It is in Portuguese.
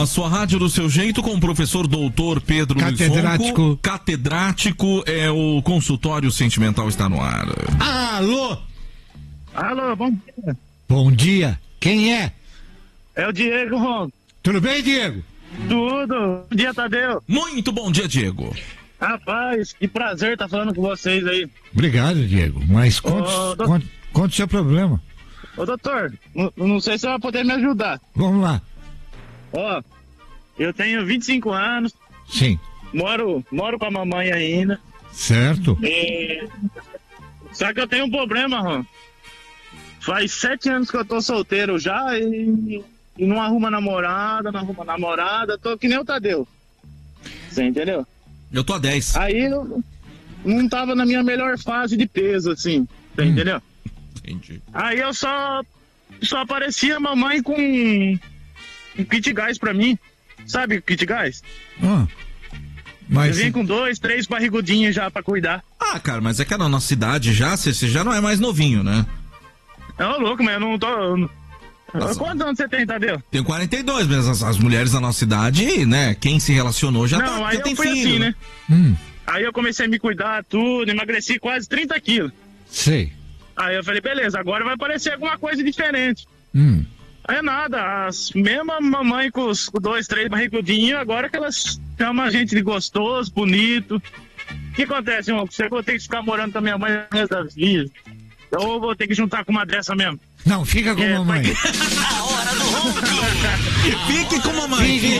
A sua rádio do seu jeito com o professor doutor Pedro Catedrático. Catedrático, o consultório sentimental está no ar. Alô? Alô, bom dia. Bom dia. Quem é? É o Diego, Ron. Tudo bem, Diego? Tudo. Bom dia, Tadeu. Muito bom dia, Diego. Rapaz, que prazer estar falando com vocês aí. Obrigado, Diego. Mas conte o seu problema. Ô, doutor, não sei se você vai poder me ajudar. Vamos lá. Ó, eu tenho 25 anos. Sim. Moro com a mamãe ainda. Certo. Só que eu tenho um problema, Ron. Faz 7 anos que eu tô solteiro já e não arruma namorada. Tô que nem o Tadeu. Você entendeu? Eu tô a 10. Aí eu não tava na minha melhor fase de peso, assim. Você entendeu? Entendi. Aí eu só aparecia a mamãe com um kit gás pra mim. Sabe o kit gás? Mas Eu vim com 2, 3 barrigudinhos já pra cuidar. Ah, cara, mas é que na nossa cidade já, você já não é mais novinho, né? É louco, mas eu não tô... Quantos anos você tem, Tadeu? Tenho 42, mas as mulheres da nossa cidade, né, quem se relacionou já Não, aí já tem eu fui filho, assim, né? Aí eu comecei a me cuidar, tudo, emagreci quase 30 quilos. Sei. Aí eu falei, beleza, agora vai aparecer alguma coisa diferente. Aí nada, as mesmas mamães com os 2, 3 barrigudinhos, agora que elas chamam a gente de gostoso, bonito. O que acontece, irmão? Você vai ter que ficar morando com a minha mãe o resto da vida. Ou vou ter que juntar com uma dessa mesmo? Não, fica com a mamãe. Fique com a mamãe.